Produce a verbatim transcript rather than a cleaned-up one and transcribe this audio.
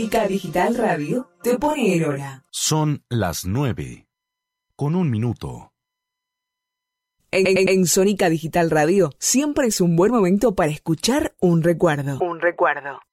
Sónica Digital Radio te pone el hora. Son las nueve, con un minuto. En, en, en Sónica Digital Radio siempre es un buen momento para escuchar un recuerdo. Un recuerdo.